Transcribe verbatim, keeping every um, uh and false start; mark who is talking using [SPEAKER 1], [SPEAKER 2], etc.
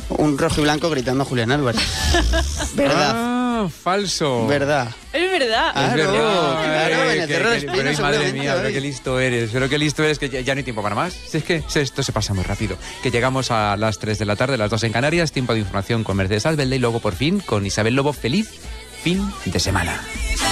[SPEAKER 1] un rojo y blanco gritando a Julián Álvarez. ¿Verdad?
[SPEAKER 2] Ah, falso.
[SPEAKER 1] ¿Verdad?
[SPEAKER 3] Es verdad.
[SPEAKER 1] Ah,
[SPEAKER 2] Es verdad.
[SPEAKER 1] claro,
[SPEAKER 2] Eh,
[SPEAKER 1] en el
[SPEAKER 2] que-
[SPEAKER 1] Cerro de
[SPEAKER 2] que-
[SPEAKER 1] Espino,
[SPEAKER 2] pero, ay, madre
[SPEAKER 1] seguramente,
[SPEAKER 2] mía, pero
[SPEAKER 1] hoy.
[SPEAKER 2] qué listo eres. Pero qué listo eres, que ya, ya no hay tiempo para más. Si es que se- esto se pasa muy rápido. Que llegamos a las tres de la tarde, las dos en Canarias, tiempo de información con Mercedes Albelda y luego por fin con Isabel Lobo. Feliz fin de semana.